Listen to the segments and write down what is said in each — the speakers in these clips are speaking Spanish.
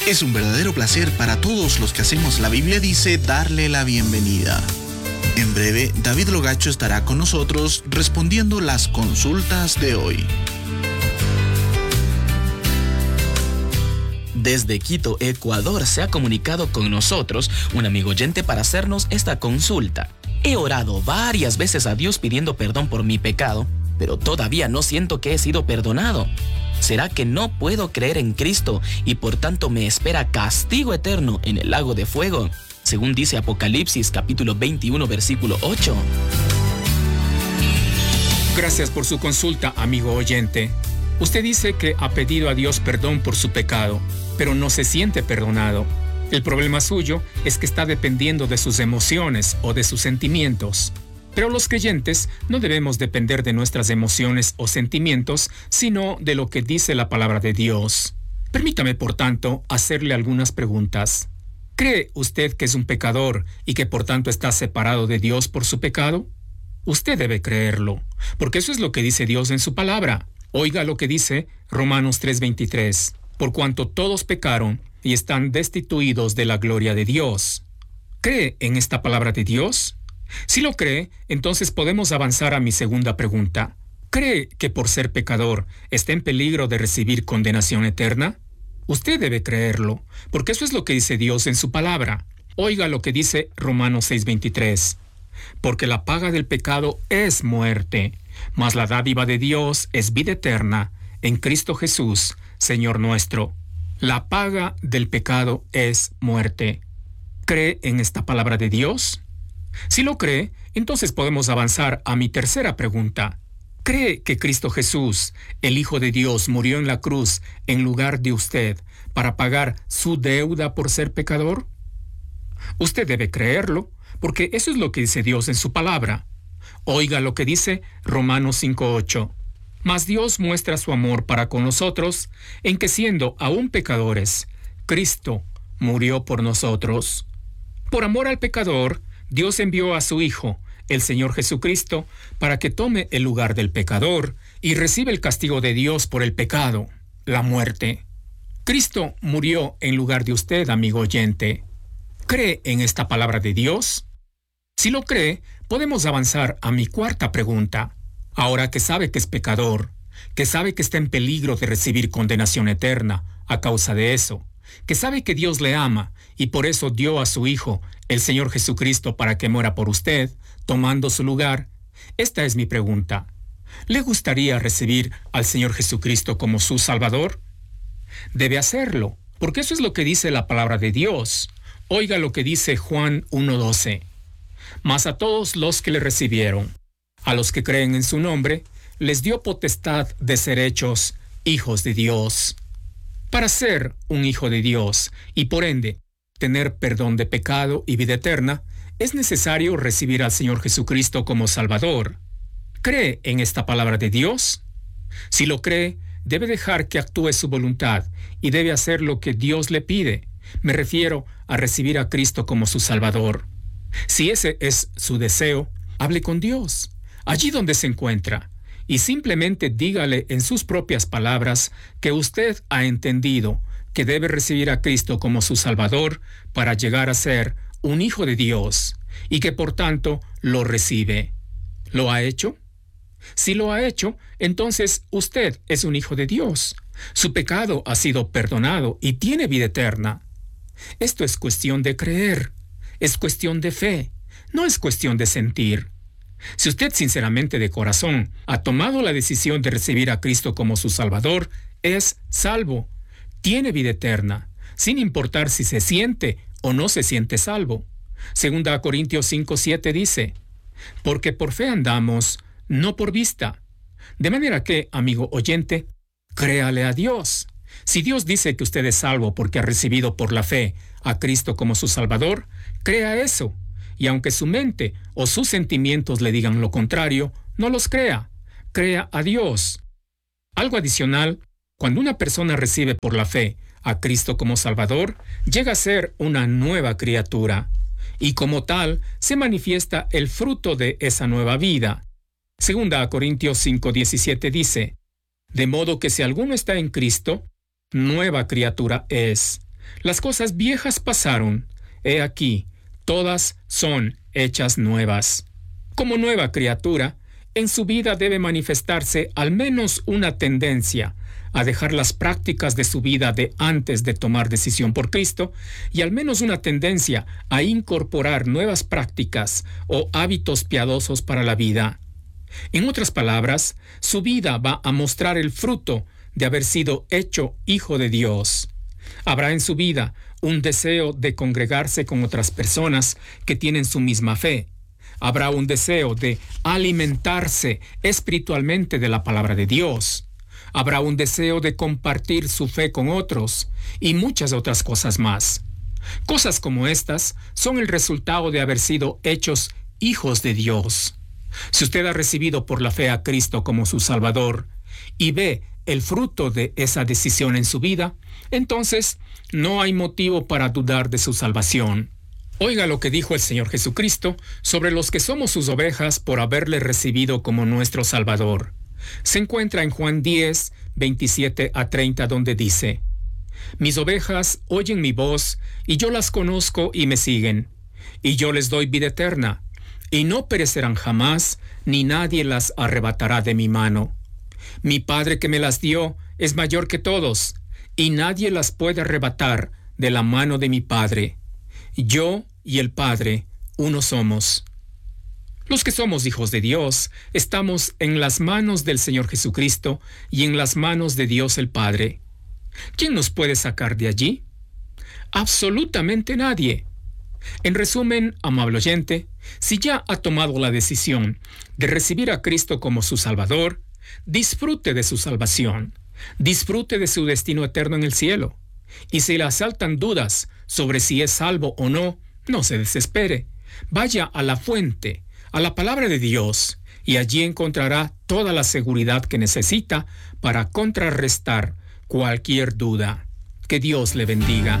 Es un verdadero placer para todos los que hacemos La Biblia Dice darle la bienvenida. En breve, David Logacho estará con nosotros respondiendo las consultas de hoy. Desde Quito, Ecuador, se ha comunicado con nosotros un amigo oyente para hacernos esta consulta. He orado varias veces a Dios pidiendo perdón por mi pecado, pero todavía no siento que he sido perdonado. ¿Será que no puedo creer en Cristo y por tanto me espera castigo eterno en el lago de fuego? Según dice Apocalipsis capítulo 21 versículo 8. Gracias por su consulta, amigo oyente. Usted dice que ha pedido a Dios perdón por su pecado, pero no se siente perdonado. El problema suyo es que está dependiendo de sus emociones o de sus sentimientos. Pero los creyentes no debemos depender de nuestras emociones o sentimientos, sino de lo que dice la palabra de Dios. Permítame, por tanto, hacerle algunas preguntas. ¿Cree usted que es un pecador y que por tanto está separado de Dios por su pecado? Usted debe creerlo, porque eso es lo que dice Dios en su palabra. Oiga lo que dice Romanos 3:23. Por cuanto todos pecaron y están destituidos de la gloria de Dios. ¿Cree en esta palabra de Dios? Si lo cree, entonces podemos avanzar a mi segunda pregunta. ¿Cree que por ser pecador está en peligro de recibir condenación eterna? Usted debe creerlo, porque eso es lo que dice Dios en su palabra. Oiga lo que dice Romanos 6:23. Porque la paga del pecado es muerte, mas la dádiva de Dios es vida eterna en Cristo Jesús, Señor nuestro. La paga del pecado es muerte. ¿Cree en esta palabra de Dios? Si lo cree, entonces podemos avanzar a mi tercera pregunta. ¿Cree que Cristo Jesús, el Hijo de Dios, murió en la cruz en lugar de usted para pagar su deuda por ser pecador? Usted debe creerlo, porque eso es lo que dice Dios en su palabra. Oiga lo que dice Romanos 5:8. Mas Dios muestra su amor para con nosotros en que siendo aún pecadores, Cristo murió por nosotros. Por amor al pecador, Dios envió a su Hijo, el Señor Jesucristo, para que tome el lugar del pecador y reciba el castigo de Dios por el pecado, la muerte. Cristo murió en lugar de usted, amigo oyente. ¿Cree en esta palabra de Dios? Si lo cree, podemos avanzar a mi cuarta pregunta. Ahora que sabe que es pecador, que sabe que está en peligro de recibir condenación eterna a causa de eso, que sabe que Dios le ama y por eso dio a su Hijo, el Señor Jesucristo, para que muera por usted, tomando su lugar. Esta es mi pregunta. ¿Le gustaría recibir al Señor Jesucristo como su Salvador? Debe hacerlo, porque eso es lo que dice la palabra de Dios. Oiga lo que dice Juan 1:12. Mas a todos los que le recibieron, a los que creen en su nombre, les dio potestad de ser hechos hijos de Dios. Para ser un hijo de Dios y por ende tener perdón de pecado y vida eterna, es necesario recibir al Señor Jesucristo como Salvador. ¿Cree en esta palabra de Dios? Si lo cree, debe dejar que actúe su voluntad y debe hacer lo que Dios le pide. Me refiero a recibir a Cristo como su Salvador. Si ese es su deseo, hable con Dios, allí donde se encuentra, y simplemente dígale en sus propias palabras que usted ha entendido que debe recibir a Cristo como su Salvador para llegar a ser un hijo de Dios, y que por tanto lo recibe. ¿Lo ha hecho? Si lo ha hecho, entonces usted es un hijo de Dios. Su pecado ha sido perdonado y tiene vida eterna. Esto es cuestión de creer, es cuestión de fe, no es cuestión de sentir. Si usted sinceramente de corazón ha tomado la decisión de recibir a Cristo como su Salvador, es salvo, tiene vida eterna, sin importar si se siente o no se siente salvo. Segunda Corintios 5:7 dice, porque por fe andamos, no por vista. De manera que, amigo oyente, créale a Dios. Si Dios dice que usted es salvo porque ha recibido por la fe a Cristo como su Salvador, crea eso. Y aunque su mente o sus sentimientos le digan lo contrario, no los crea. Crea a Dios. Algo adicional, cuando una persona recibe por la fe a Cristo como Salvador, llega a ser una nueva criatura. Y como tal, se manifiesta el fruto de esa nueva vida. Segunda Corintios 5:17 dice, de modo que si alguno está en Cristo, nueva criatura es. Las cosas viejas pasaron, he aquí, todas son hechas nuevas. Como nueva criatura, en su vida debe manifestarse al menos una tendencia a dejar las prácticas de su vida de antes de tomar decisión por Cristo y al menos una tendencia a incorporar nuevas prácticas o hábitos piadosos para la vida. En otras palabras, su vida va a mostrar el fruto de haber sido hecho hijo de Dios. Habrá en su vida un deseo de congregarse con otras personas que tienen su misma fe. Habrá un deseo de alimentarse espiritualmente de la palabra de Dios. Habrá un deseo de compartir su fe con otros y muchas otras cosas más. Cosas como estas son el resultado de haber sido hechos hijos de Dios. Si usted ha recibido por la fe a Cristo como su Salvador y ve el fruto de esa decisión en su vida, entonces no hay motivo para dudar de su salvación. Oiga lo que dijo el Señor Jesucristo sobre los que somos sus ovejas por haberle recibido como nuestro Salvador. Se encuentra en Juan 10, 27 a 30, donde dice: Mis ovejas oyen mi voz, y yo las conozco y me siguen, y yo les doy vida eterna, y no perecerán jamás, ni nadie las arrebatará de mi mano. Mi Padre que me las dio es mayor que todos, y nadie las puede arrebatar de la mano de mi Padre. Yo y el Padre, uno somos. Los que somos hijos de Dios, estamos en las manos del Señor Jesucristo y en las manos de Dios el Padre. ¿Quién nos puede sacar de allí? Absolutamente nadie. En resumen, amable oyente, si ya ha tomado la decisión de recibir a Cristo como su Salvador, disfrute de su salvación, disfrute de su destino eterno en el cielo. Y si le asaltan dudas sobre si es salvo o no, no se desespere. Vaya a la fuente, a la palabra de Dios, y allí encontrará toda la seguridad que necesita para contrarrestar cualquier duda. Que Dios le bendiga.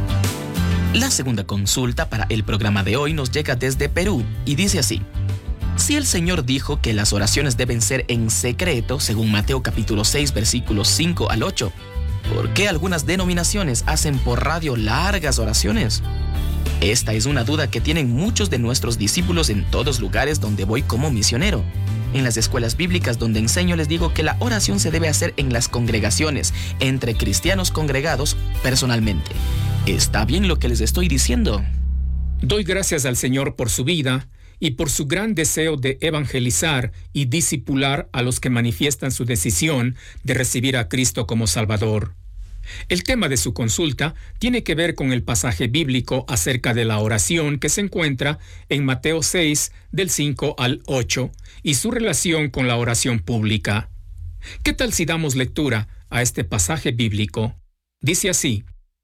La segunda consulta para el programa de hoy nos llega desde Perú y dice así: si el Señor dijo que las oraciones deben ser en secreto, según Mateo capítulo 6, versículos 5 al 8, ¿por qué algunas denominaciones hacen por radio largas oraciones? Esta es una duda que tienen muchos de nuestros discípulos en todos lugares donde voy como misionero. En las escuelas bíblicas donde enseño les digo que la oración se debe hacer en las congregaciones, entre cristianos congregados personalmente. ¿Está bien lo que les estoy diciendo? Doy gracias al Señor por su vida y por su gran deseo de evangelizar y discipular a los que manifiestan su decisión de recibir a Cristo como Salvador. El tema de su consulta tiene que ver con el pasaje bíblico acerca de la oración que se encuentra en Mateo 6, del 5 al 8, y su relación con la oración pública. ¿Qué tal si damos lectura a este pasaje bíblico? Dice así: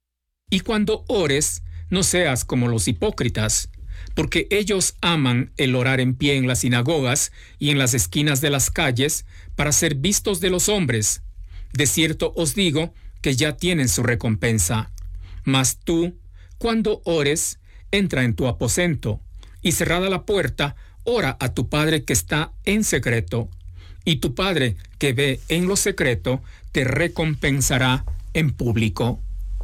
Y cuando ores, no seas como los hipócritas, porque ellos aman el orar en pie en las sinagogas y en las esquinas de las calles para ser vistos de los hombres. De cierto os digo que ya tienen su recompensa. Mas tú, cuando ores, entra en tu aposento, y cerrada la puerta, ora a tu Padre que está en secreto, y tu Padre que ve en lo secreto te recompensará en público.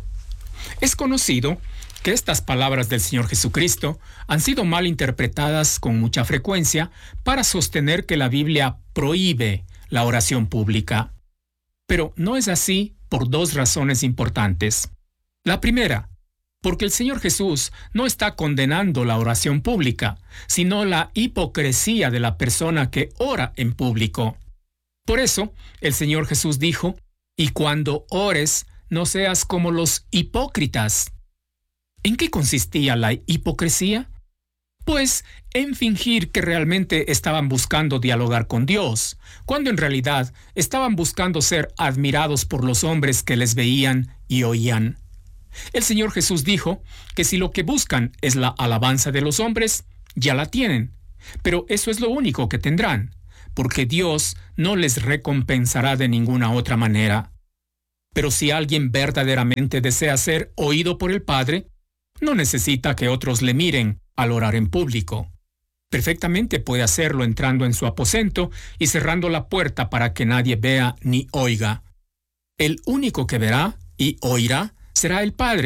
Es conocido que estas palabras del Señor Jesucristo han sido mal interpretadas con mucha frecuencia para sostener que la Biblia prohíbe la oración pública. Pero no es así por dos razones importantes. La primera, porque el Señor Jesús no está condenando la oración pública, sino la hipocresía de la persona que ora en público. Por eso, el Señor Jesús dijo: y cuando ores, no seas como los hipócritas. ¿En qué consistía la hipocresía? Pues en fingir que realmente estaban buscando dialogar con Dios, cuando en realidad estaban buscando ser admirados por los hombres que les veían y oían. El Señor Jesús dijo que si lo que buscan es la alabanza de los hombres, ya la tienen, pero eso es lo único que tendrán, porque Dios no les recompensará de ninguna otra manera. Pero si alguien verdaderamente desea ser oído por el Padre, no necesita que otros le miren al orar en público. Perfectamente puede hacerlo entrando en su aposento y cerrando la puerta para que nadie vea ni oiga. El único que verá y oirá será el Padre,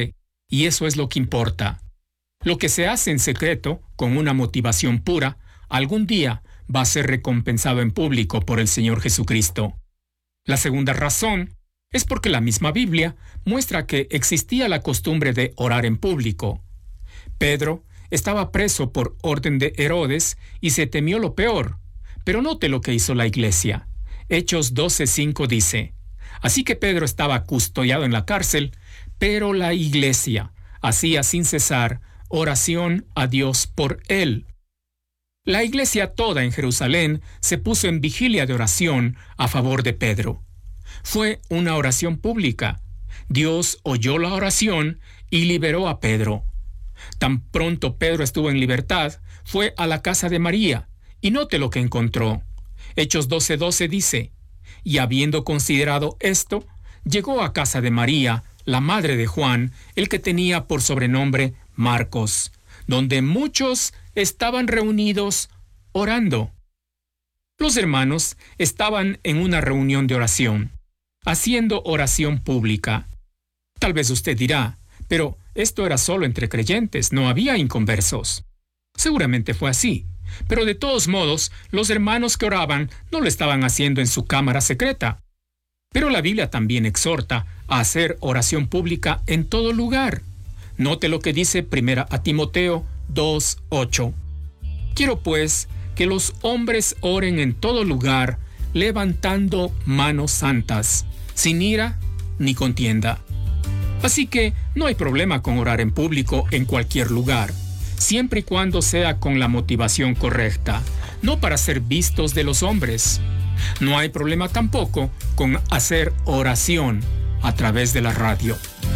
Y eso es lo que importa. Lo que se hace en secreto, con una motivación pura, algún día va a ser recompensado en público por el Señor Jesucristo. La segunda razón es porque la misma Biblia muestra que existía la costumbre de orar en público. Pedro estaba preso por orden de Herodes y se temió lo peor. Pero note lo que hizo la iglesia. Hechos 12:5 dice: así que Pedro estaba custodiado en la cárcel, pero la iglesia hacía sin cesar oración a Dios por él. La iglesia toda en Jerusalén se puso en vigilia de oración a favor de Pedro. Fue una oración pública. Dios oyó la oración y liberó a Pedro. Tan pronto Pedro estuvo en libertad, fue a la casa de María, y note lo que encontró. Hechos 12:12 dice: y habiendo considerado esto, llegó a casa de María, la madre de Juan, el que tenía por sobrenombre Marcos, donde muchos estaban reunidos orando. Los hermanos estaban en una reunión de oración, haciendo oración pública. Tal vez usted dirá, pero esto era solo entre creyentes, no había inconversos. Seguramente fue así, pero de todos modos, los hermanos que oraban no lo estaban haciendo en su cámara secreta. Pero la Biblia también exhorta a hacer oración pública en todo lugar. Note lo que dice 1 Timoteo 2:8. Quiero pues que los hombres oren en todo lugar, levantando manos santas, sin ira ni contienda. Así que no hay problema con orar en público en cualquier lugar, siempre y cuando sea con la motivación correcta, no para ser vistos de los hombres. No hay problema tampoco con hacer oración a través de la radio.